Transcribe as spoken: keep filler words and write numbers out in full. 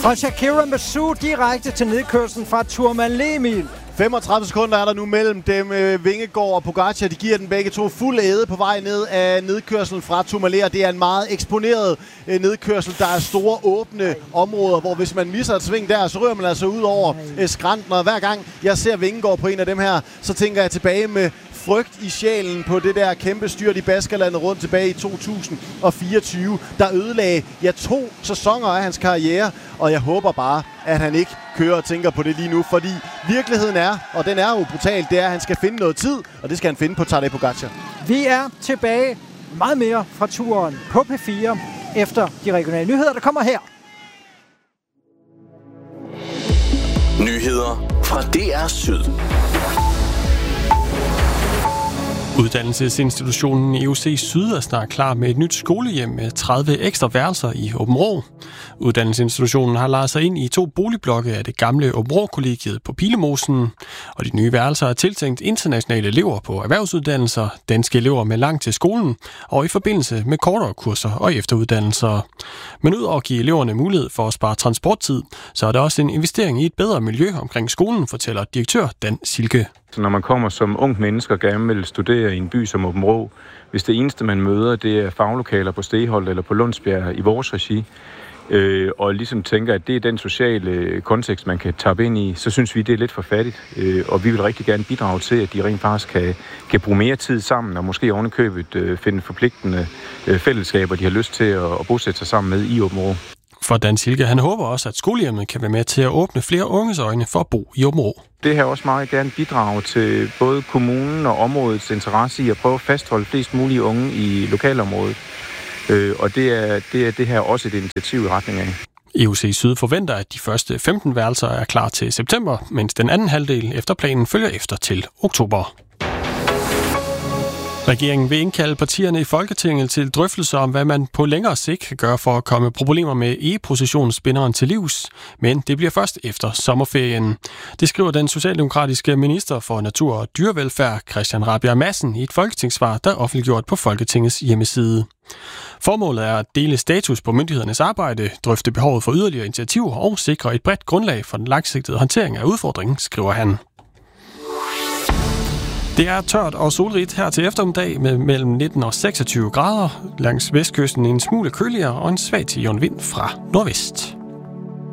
Og Shakira med Zoo direkte til nedkørslen fra Tourmalet, Emil. femogtredive sekunder er der nu mellem dem. Vingegaard og Pogacar, de giver den begge to fuld æde på vej ned af nedkørslen fra Tourmalet. Det er en meget eksponeret nedkørsel. Der er store åbne områder, hvor hvis man misser et sving der, så rører man altså ud over skrænten. Og hver gang jeg ser Vingegaard på en af dem her, så tænker jeg tilbage med frygt i sjælen på det der kæmpe styrt i Baskerlandet rundt tilbage i to tusind og fireogtyve, der ødelagde ja, to sæsoner af hans karriere, og jeg håber bare, at han ikke kører og tænker på det lige nu, fordi virkeligheden er, og den er jo brutal, det er, at han skal finde noget tid, og det skal han finde på Tadej Pogacar. Vi er tilbage meget mere fra turen på P fire efter de regionale nyheder, der kommer her. Nyheder fra D R Syd. Uddannelsesinstitutionen E U C Syd er snart klar med et nyt skolehjem med tredive ekstra værelser i Aabenraa. Uddannelsesinstitutionen har lejet sig ind i to boligblokke af det gamle Aabenraa-kollegiet på Pilemosen, og de nye værelser er tiltænkt internationale elever på erhvervsuddannelser, danske elever med langt til skolen og i forbindelse med kortere kurser og efteruddannelser. Men ud over at give eleverne mulighed for at spare transporttid, så er der også en investering i et bedre miljø omkring skolen, fortæller direktør Dan Silke. Så når man kommer som ung menneske og gerne vil studere i en by som Aabenraa, hvis det eneste, man møder, det er faglokaler på Steholdt eller på Lundsbjerg i vores regi, øh, og ligesom tænker, at det er den sociale kontekst, man kan tappe ind i, så synes vi, det er lidt for fattigt. Øh, og vi vil rigtig gerne bidrage til, at de rent faktisk kan, kan bruge mere tid sammen, og måske ovenikøbet øh, finde forpligtende øh, fællesskaber, de har lyst til at, at bosætte sig sammen med i Aabenraa. For Dan Silke, han håber også, at skolehjemmet kan være med til at åbne flere unges øjne for at bo i Aabenraa. Det her også meget gerne bidrage til både kommunen og områdets interesse i at prøve at fastholde flest mulige unge i lokalområdet. Øh, og det er, det er det her også et initiativ i retning af. E U C Syd forventer, at de første femten værelser er klar til september, mens den anden halvdel efter planen følger efter til oktober. Regeringen vil indkalde partierne i Folketinget til drøftelser om, hvad man på længere sigt kan gøre for at komme problemer med e-positionsspinderen til livs, men det bliver først efter sommerferien. Det skriver den socialdemokratiske minister for natur og dyrevelfærd, Christian Rabjerg Madsen, i et folketingssvar, der er offentliggjort på Folketingets hjemmeside. Formålet er at dele status på myndighedernes arbejde, drøfte behovet for yderligere initiativer og sikre et bredt grundlag for den langsigtede håndtering af udfordringen, skriver han. Det er tørt og solrigt her til eftermiddag med mellem nitten og seksogtyve grader. Langs vestkysten en smule køligere og en svag til jævn vind fra nordvest.